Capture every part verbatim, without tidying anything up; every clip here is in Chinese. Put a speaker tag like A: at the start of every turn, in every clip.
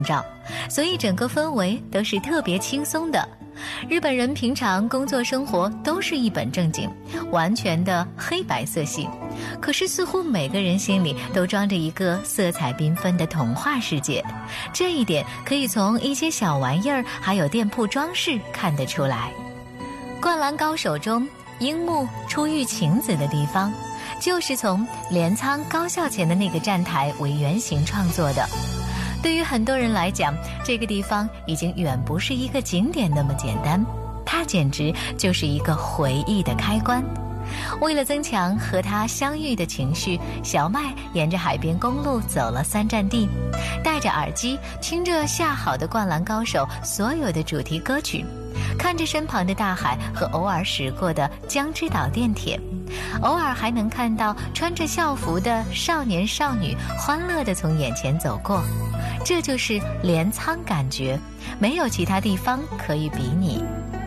A: 照，所以整个氛围都是特别轻松的。日本人平常工作生活都是一本正经，完全的黑白色系，可是似乎每个人心里都装着一个色彩缤纷的童话世界，这一点可以从一些小玩意儿还有店铺装饰看得出来。灌篮高手中樱木出狱晴子的地方，就是从镰仓高校前的那个站台为原型创作的。对于很多人来讲，这个地方已经远不是一个景点那么简单，它简直就是一个回忆的开关。为了增强和他相遇的情绪，小麦沿着海边公路走了三站地，戴着耳机听着下好的灌篮高手所有的主题歌曲，看着身旁的大海和偶尔驶过的江之岛电铁，偶尔还能看到穿着校服的少年少女欢乐地从眼前走过。这就是镰仓感觉，没有其他地方可以比拟。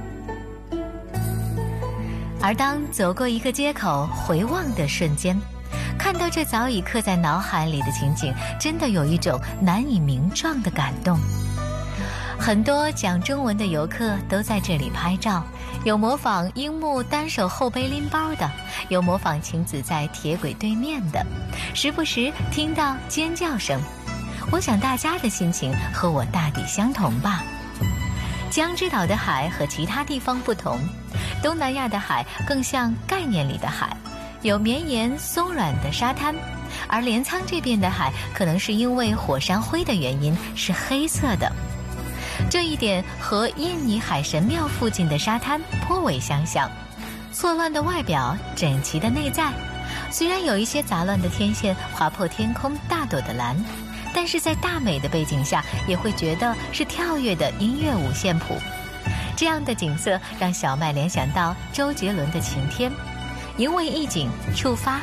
A: 而当走过一个街口回望的瞬间，看到这早已刻在脑海里的情景，真的有一种难以名状的感动。很多讲中文的游客都在这里拍照，有模仿樱木单手后背拎包的，有模仿晴子在铁轨对面的，时不时听到尖叫声。我想大家的心情和我大抵相同吧。江之岛的海和其他地方不同，东南亚的海更像概念里的海，有绵延松软的沙滩，而镰仓这边的海可能是因为火山灰的原因是黑色的。这一点和印尼海神庙附近的沙滩颇为相像，错乱的外表，整齐的内在，虽然有一些杂乱的天线划破天空大朵的蓝，但是在大美的背景下也会觉得是跳跃的音乐五线谱。这样的景色让小麦联想到周杰伦的晴天，因为意境触发